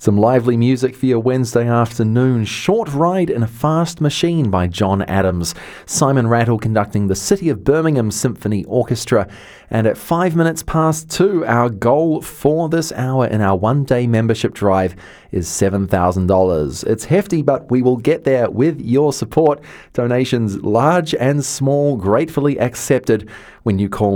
Some lively music for your Wednesday afternoon. Short Ride in a Fast Machine by John Adams. Simon Rattle conducting the City of Birmingham Symphony Orchestra. And at 2:05, our goal for this hour in our one-day membership drive is $7,000. It's hefty, but we will get there with your support. Donations large and small, gratefully accepted when you call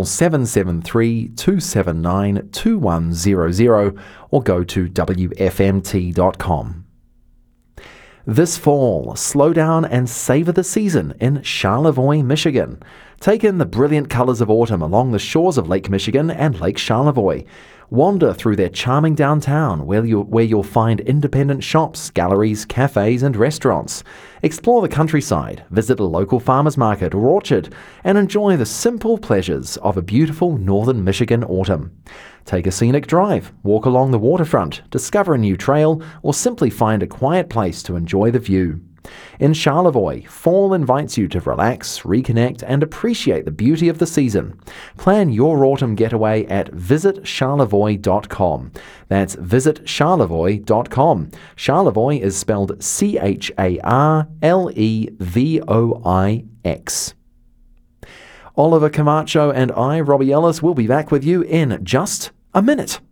773-279-2100 or go to wfmt.com. This fall, slow down and savor the season in Charlevoix, Michigan. Take in the brilliant colors of autumn along the shores of Lake Michigan and Lake Charlevoix. Wander through their charming downtown where you'll find independent shops, galleries, cafes and restaurants. Explore the countryside, visit a local farmer's market or orchard, and enjoy the simple pleasures of a beautiful northern Michigan autumn. Take a scenic drive, walk along the waterfront, discover a new trail, or simply find a quiet place to enjoy the view. In Charlevoix, fall invites you to relax, reconnect, and appreciate the beauty of the season. Plan your autumn getaway at visitcharlevoix.com. That's visitcharlevoix.com. Charlevoix is spelled Charlevoix. Oliver Camacho and I, Robbie Ellis, will be back with you in just a minute.